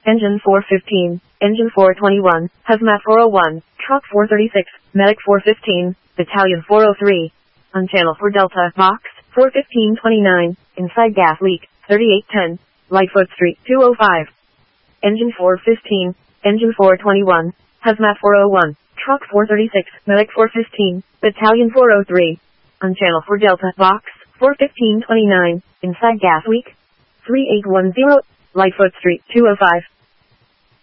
Engine 415, Engine 421, Hazmat 401, Truck 436, Medic 415, Battalion 403. On channel 4 Delta, Box 41529, inside gas leak, 3810, Lightfoot Street 205. Engine 415, Engine 421, Hazmat 401, Truck 436, Medic 415, Battalion 403. On channel 4 Delta, Box 41529, inside gas leak, 3810, Lightfoot Street 205.